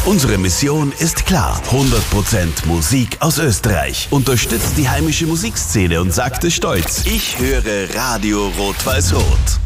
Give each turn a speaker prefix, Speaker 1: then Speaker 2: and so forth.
Speaker 1: Unsere Mission ist klar. 100% Musik aus Österreich. Unterstützt die heimische Musikszene und sagt es stolz: Ich höre Radio Rot-Weiß-Rot.